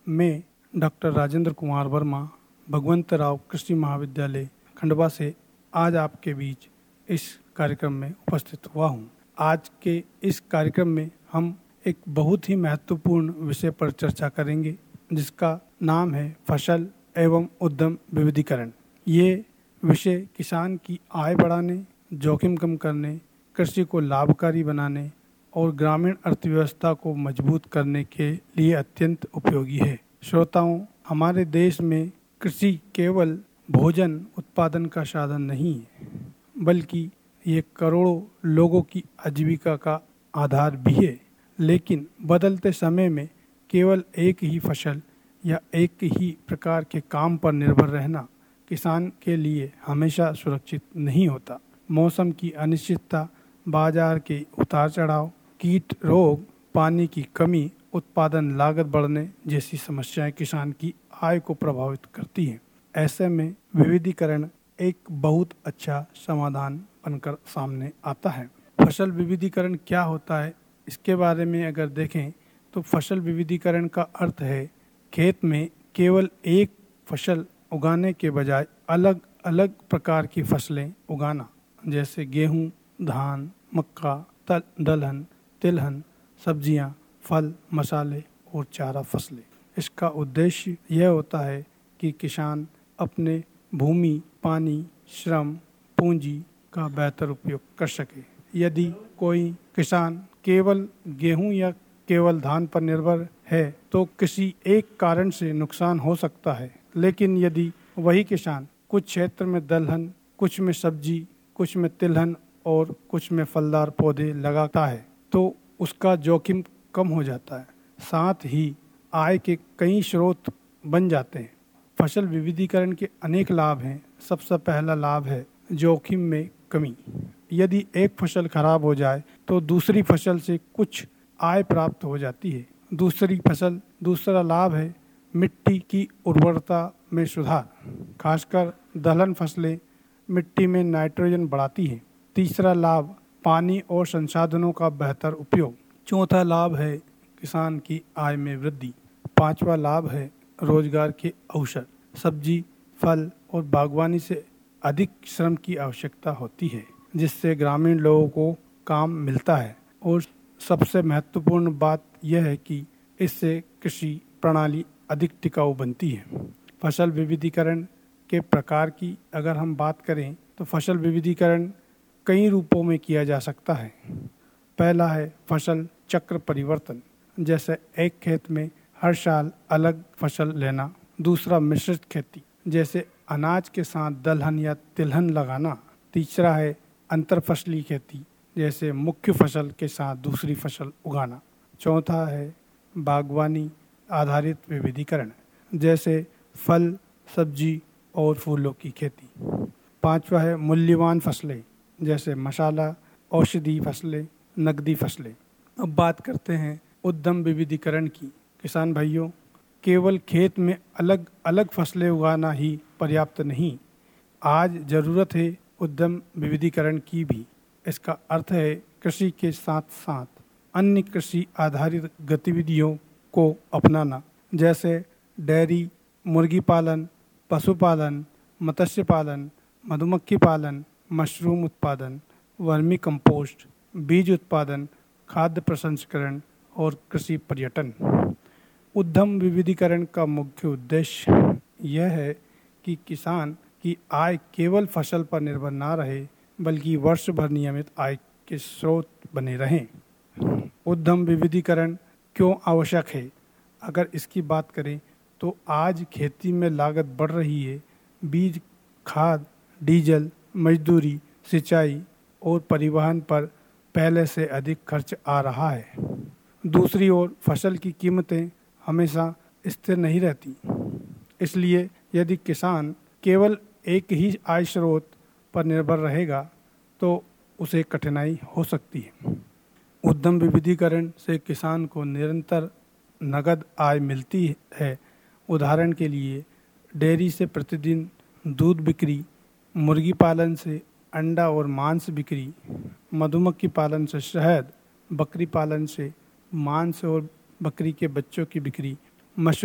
मैं डॉक्टर राजेंद्र कुमार वर्मा भगवंतराव कृषि महाविद्यालय खंडवा से आज आपके बीच इस कार्यक्रम में उपस्थित हुआ हूँ। आज के इस कार्यक्रम में हम एक बहुत ही महत्वपूर्ण विषय पर चर्चा करेंगे जिसका नाम है फसल एवं उद्यम विविधीकरण। ये विषय किसान की आय बढ़ाने, जोखिम कम करने, कृषि को लाभकारी बनाने और ग्रामीण अर्थव्यवस्था को मजबूत करने के लिए अत्यंत उपयोगी है। श्रोताओं, हमारे देश में कृषि केवल भोजन उत्पादन का साधन नहीं है, बल्कि ये करोड़ों लोगों की आजीविका का आधार भी है। लेकिन बदलते समय में केवल एक ही फसल या एक ही प्रकार के काम पर निर्भर रहना किसान के लिए हमेशा सुरक्षित नहीं होता। मौसम की अनिश्चितता, बाजार के उतार चढ़ाव, कीट रोग, पानी की कमी, उत्पादन लागत बढ़ने जैसी समस्याएं किसान की आय को प्रभावित करती हैं। ऐसे में विविधीकरण एक बहुत अच्छा समाधान बनकर सामने आता है। फसल विविधीकरण क्या होता है, इसके बारे में अगर देखें तो फसल विविधीकरण का अर्थ है खेत में केवल एक फसल उगाने के बजाय अलग अलग प्रकार की फसलें उगाना, जैसे गेहूं, धान, मक्का, दलहन, तिलहन, सब्जियां, फल, मसाले और चारा फसलें। इसका उद्देश्य यह होता है कि किसान अपने भूमि, पानी, श्रम, पूंजी का बेहतर उपयोग कर सके। यदि कोई किसान केवल गेहूं या केवल धान पर निर्भर है तो किसी एक कारण से नुकसान हो सकता है। लेकिन यदि वही किसान कुछ क्षेत्र में दलहन, कुछ में सब्जी, कुछ में तिलहन और कुछ में फलदार पौधे लगाता है तो उसका जोखिम कम हो जाता है, साथ ही आय के कई स्रोत बन जाते हैं। फसल विविधीकरण के अनेक लाभ हैं। सबसे पहला लाभ है जोखिम में कमी। यदि एक फसल खराब हो जाए तो दूसरी फसल से कुछ आय प्राप्त हो जाती है। दूसरा लाभ है मिट्टी की उर्वरता में सुधार, खासकर दलहन फसलें मिट्टी में नाइट्रोजन बढ़ाती हैं। तीसरा लाभ पानी और संसाधनों का बेहतर उपयोग। चौथा लाभ है किसान की आय में वृद्धि। पांचवा लाभ है रोजगार के अवसर। सब्जी, फल और बागवानी से अधिक श्रम की आवश्यकता होती है, जिससे ग्रामीण लोगों को काम मिलता है। और सबसे महत्वपूर्ण बात यह है कि इससे कृषि प्रणाली अधिक टिकाऊ बनती है। फसल विविधीकरण के प्रकार की अगर हम बात करें तो फसल विविधीकरण कई रूपों में किया जा सकता है। पहला है फसल चक्र परिवर्तन, जैसे एक खेत में हर साल अलग फसल लेना। दूसरा मिश्रित खेती, जैसे अनाज के साथ दलहन या तिलहन लगाना। तीसरा है अंतर फसली खेती, जैसे मुख्य फसल के साथ दूसरी फसल उगाना। चौथा है बागवानी आधारित विविधीकरण, जैसे फल, सब्जी और फूलों की खेती। पांचवा है मूल्यवान फसलें, जैसे मसाला, औषधि फसलें, नकदी फसलें। अब बात करते हैं उद्यम विविधीकरण की। किसान भाइयों, केवल खेत में अलग अलग फसलें उगाना ही पर्याप्त नहीं, आज ज़रूरत है उद्यम विविधीकरण की भी। इसका अर्थ है कृषि के साथ साथ अन्य कृषि आधारित गतिविधियों को अपनाना, जैसे डेयरी, मुर्गी पालन, पशुपालन, मत्स्य पालन, मधुमक्खी पालन, मशरूम उत्पादन, वर्मी कंपोस्ट, बीज उत्पादन, खाद्य प्रसंस्करण और कृषि पर्यटन। उद्यम विविधीकरण का मुख्य उद्देश्य यह है कि किसान की आय केवल फसल पर निर्भर ना रहे, बल्कि वर्ष भर नियमित आय के स्रोत बने रहें। उद्यम विविधीकरण क्यों आवश्यक है? अगर इसकी बात करें तो आज खेती में लागत बढ़ रही है। बीज, खाद, डीजल, मजदूरी, सिंचाई और परिवहन पर पहले से अधिक खर्च आ रहा है। दूसरी ओर फसल की कीमतें हमेशा स्थिर नहीं रहती। इसलिए यदि किसान केवल एक ही आय स्रोत पर निर्भर रहेगा तो उसे कठिनाई हो सकती है। उद्यम विविधीकरण से किसान को निरंतर नगद आय मिलती है। उदाहरण के लिए डेयरी से प्रतिदिन दूध बिक्री, मुर्गी पालन से अंडा और मांस बिक्री, मधुमक्खी पालन से शहद, बकरी पालन से मांस और बकरी के बच्चों की बिक्री, मशरूम